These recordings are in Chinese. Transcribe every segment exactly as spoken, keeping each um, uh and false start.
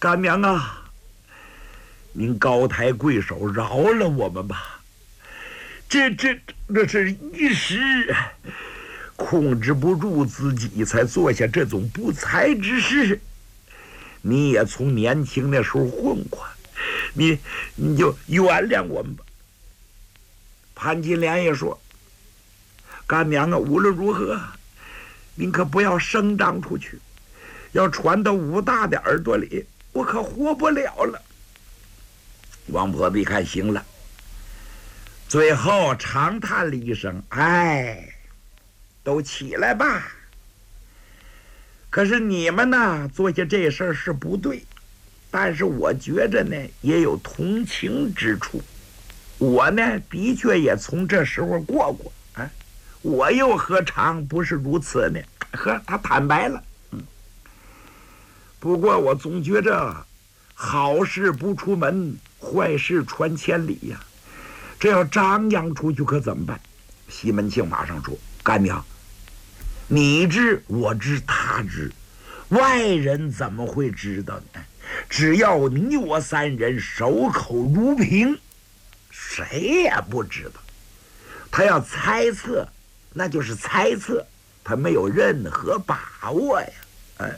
干娘啊，您高抬贵手，饶了我们吧。这这这是一时控制不住自己，才做下这种不才之事。你也从年轻的时候混过，你你就原谅我们吧。潘金莲也说：“干娘啊，无论如何，您可不要声张出去，要传到武大的耳朵里，我可活不了了。”王婆子一看，行了，最后长叹了一声：“哎，都起来吧。可是你们呢，做下这事儿是不对，但是我觉着呢，也有同情之处。我呢，的确也从这时候过过啊，我又何尝不是如此呢？呵，他坦白了。嗯，不过我总觉着好事不出门，坏事传千里呀。这要张扬出去可怎么办？”西门庆马上说：“干娘，你知我知他知，外人怎么会知道呢？只要你我三人守口如瓶，谁也不知道。他要猜测，那就是猜测，他没有任何把握呀。”哎，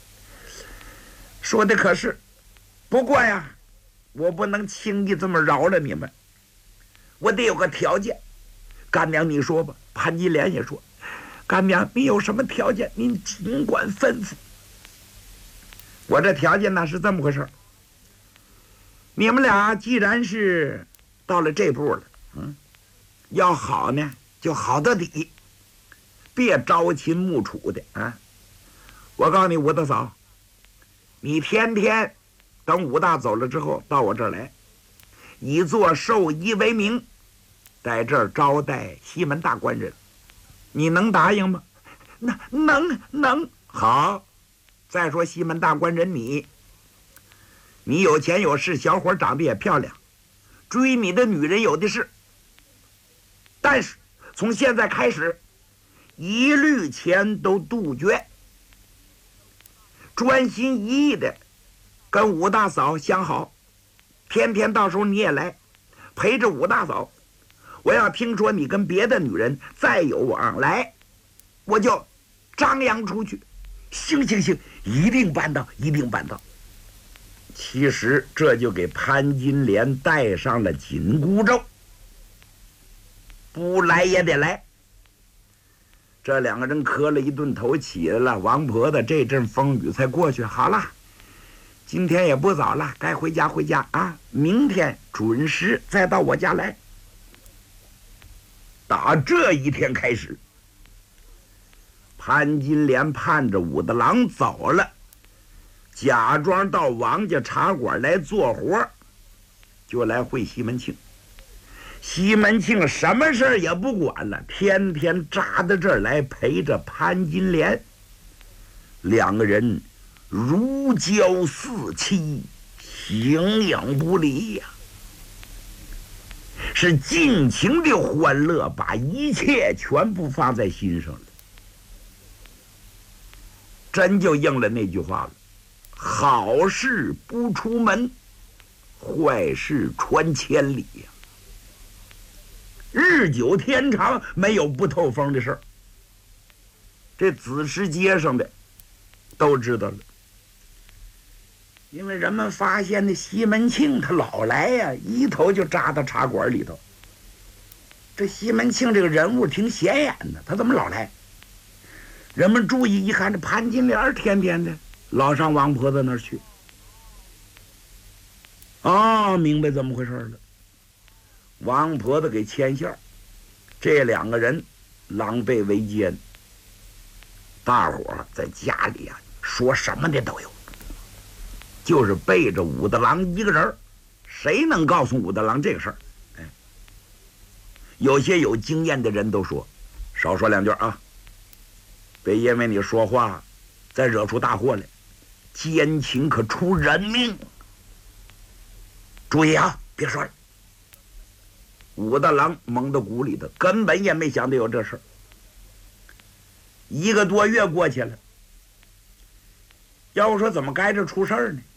说的可是。不过呀，我不能轻易这么饶了你们，我得有个条件。干娘你说吧。潘金莲也说：“干娘，你有什么条件，您尽管吩咐。”我这条件呢是这么回事，你们俩既然是到了这步了，嗯，要好呢就好到底，别朝秦暮楚的啊！我告诉你，武大嫂，你天天等武大走了之后，到我这儿来，以做寿衣为名，在这儿招待西门大官人，你能答应吗？能能能。好。再说西门大官人，你你有钱有势，小伙长得也漂亮，追你的女人有的是。但是从现在开始，一律钱都杜绝，专心一意的跟武大嫂相好，天天到时候你也来陪着武大嫂。我要听说你跟别的女人再有往来，我就张扬出去。行行行，一定办到，一定办到。其实这就给潘金莲戴上了紧箍咒，不来也得来。这两个人磕了一顿头，起来了。王婆子这阵风雨才过去，好了，今天也不早了，该回家回家啊！明天准时再到我家来。打这一天开始，潘金莲盼着武大郎走了，假装到王家茶馆来做活，就来会西门庆。西门庆什么事儿也不管了，天天扎到这儿来陪着潘金莲，两个人如胶似漆，形影不离呀、啊，是尽情的欢乐，把一切全部放在心上了。真就应了那句话了，好事不出门，坏事传千里呀、啊。日久天长，没有不透风的事儿。这子时街上的都知道了，因为人们发现那西门庆他老来呀、啊，一头就扎到茶馆里头。这西门庆这个人物挺显眼的，他怎么老来？人们注意一看，这潘金莲天天的老上王婆子那儿去。哦，明白怎么回事了。王婆子给牵线，这两个人狼狈为奸。大伙在家里啊，说什么的都有，就是背着武大郎一个人，谁能告诉武大郎这个事儿？哎，有些有经验的人都说，少说两句啊。别因为你说话再惹出大祸来，奸情可出人命。注意啊，别说了。武大郎蒙到鼓里头，根本也没想到有这事儿。一个多月过去了，要说怎么该这出事儿呢？